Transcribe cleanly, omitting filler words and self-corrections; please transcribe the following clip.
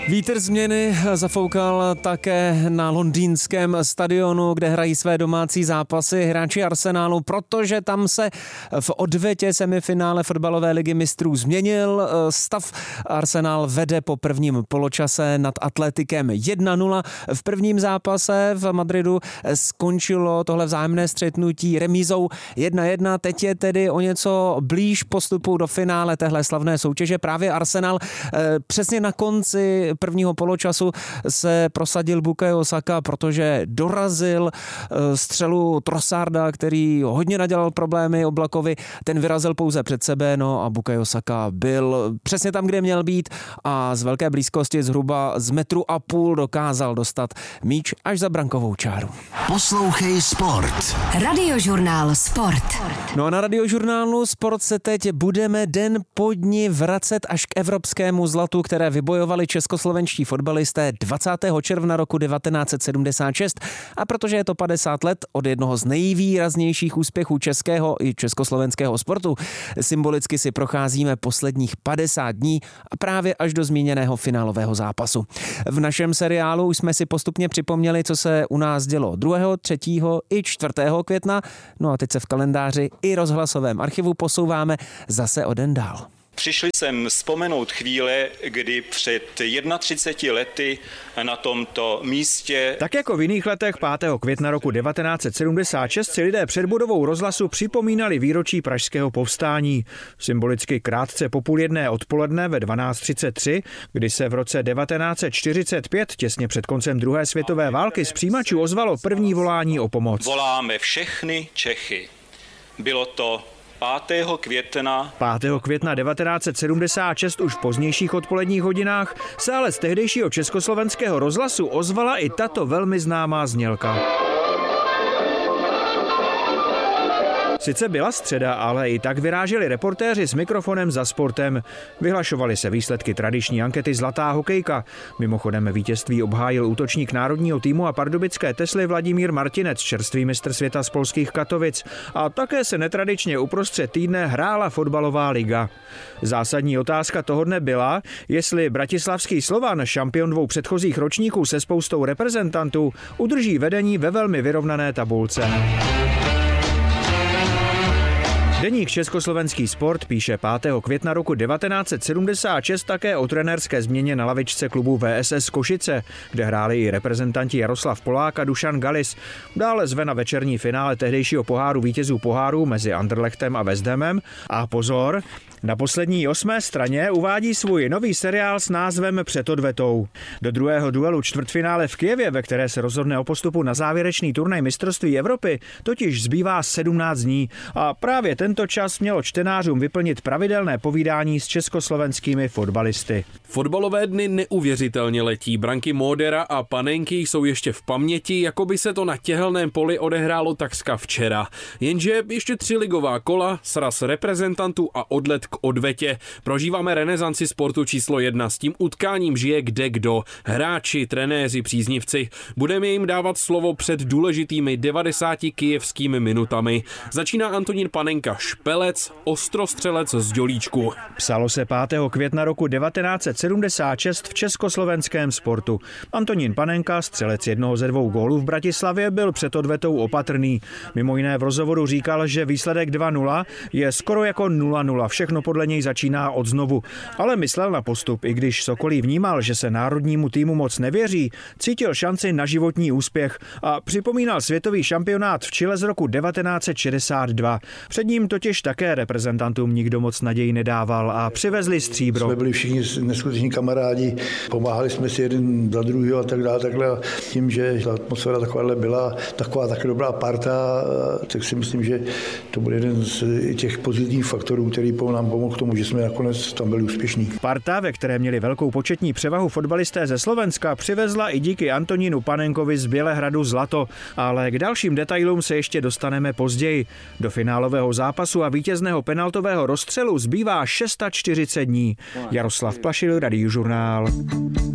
Vítr změny zafoukal také na londýnském stadionu, kde hrají své domácí zápasy hráči Arsenálu, protože tam se v odvetě semifinále fotbalové ligy mistrů změnil stav. Arsenal vede po prvním poločase nad Atletikem 1-0. V prvním zápase v Madridu skončilo tohle vzájemné střetnutí remízou 1-1. Teď je tedy o něco blíž postupu do finále téhle slavné soutěže. Právě Arsenal přesně na konci prvního poločasu se prosadil Bukayo Saka, protože dorazil střelu Trossarda, který hodně nadělal problémy Oblakovi, ten vyrazil pouze před sebe, no a Bukayo Saka byl přesně tam, kde měl být a z velké blízkosti zhruba z 1,5 metru dokázal dostat míč až za brankovou čáru. Poslouchej Sport. Radiožurnál Sport. No a na Radiožurnálu Sport se teď budeme den po dni vracet až k evropskému zlatu, které vybojovali českoslovenští fotbalisté 20. června roku 1976. A protože je to 50 let od jednoho z nejvýraznějších úspěchů českého i československého sportu, symbolicky si procházíme posledních 50 dní a právě až do zmíněného finálového zápasu. V našem seriálu už jsme si postupně připomněli, co se u nás dělo 2., 3. i 4. května. No a teď se v kalendáři i rozhlasovém archivu posouváme zase o den dál. Přišli jsem vzpomenout chvíle, kdy před 31 lety na tomto místě... Tak jako v jiných letech 5. května roku 1976 si lidé před budovou rozhlasu připomínali výročí pražského povstání. Symbolicky krátce po 12:30 odpoledne ve 12:33, kdy se v roce 1945, těsně před koncem druhé světové války, z přijímačů ozvalo první volání o pomoc. Voláme všechny Čechy. Bylo to 5. května 1976 už v pozdějších odpoledních hodinách se ale z tehdejšího československého rozhlasu ozvala i tato velmi známá znělka. Sice byla středa, ale i tak vyráželi reportéři s mikrofonem za sportem. Vyhlašovaly se výsledky tradiční ankety Zlatá hokejka. Mimochodem vítězství obhájil útočník národního týmu a pardubické Tesly Vladimír Martinec, čerstvý mistr světa z polských Katovic. A také se netradičně uprostřed týdne hrála fotbalová liga. Zásadní otázka toho dne byla, jestli bratislavský Slovan, šampion 2 předchozích ročníků se spoustou reprezentantů, udrží vedení ve velmi vyrovnané tabulce. Deník Československý sport píše 5. května roku 1976 také o trenérské změně na lavičce klubu VSS Košice, kde hráli i reprezentanti Jaroslav Polák a Dušan Galis. Dále zve na večerní finále tehdejšího poháru vítězů poháru mezi Anderlechtem a West Hamem. A pozor, na poslední 8. straně uvádí svůj nový seriál s názvem Před odvetou. Do druhého duelu čtvrtfinále v Kyjevě, ve které se rozhodne o postupu na závěrečný turnaj mistrovství Evropy, totiž zbývá 17 dní a právě tento čas mělo čtenářům vyplnit pravidelné povídání s československými fotbalisty. Fotbalové dny neuvěřitelně letí. Branky Módera a Panenky jsou ještě v paměti, jako by se to na těhelném poli odehrálo takřka včera. Jenže ještě 3 ligová kola, sraz reprezentantů a odlet k odvetě. Prožíváme renesanci sportu číslo 1. S tím utkáním žije kde kdo. Hráči, trenéři, příznivci. Budeme jim dávat slovo před důležitými 90 kyjevskými minutami. Začíná Antonín Panenka, špelec, ostrostřelec z Dělíčku. Psalo se 5. května roku 1976 v československém sportu. Antonín Panenka, střelec jednoho ze 2 gólů v Bratislavě, byl před odvetou opatrný. Mimo jiné v rozhovoru říkal, že výsledek 2-0 je skoro jako 0-0. Všechno podle něj začíná od znovu. Ale myslel na postup, i když Sokolí vnímal, že se národnímu týmu moc nevěří, cítil šanci na životní úspěch a připomínal světový šampionát v Chile z roku 1962. Před ním totiž také reprezentantům nikdo moc naději nedával a přivezli stříbro. Jsme byli všichni neskuteční kamarádi, pomáhali jsme si jeden za druhého a tak dále. Takhle. Tím, že ta atmosféra takováhle byla, taková taky dobrá parta, tak si myslím, že to bude jeden z těch pozitivních faktorů, který nám pomohl k tomu, že jsme nakonec tam byli úspěšní. Parta, ve které měli velkou početní převahu fotbalisté ze Slovenska, přivezla i díky Antonínu Panenkovi z Bělehradu zlato, ale k dalším detailům se ještě dostaneme později. Do finálového zápasu a vítězného penaltového rozstřelu zbývá 640 dní. Jaroslav Plašil, Radiožurnál.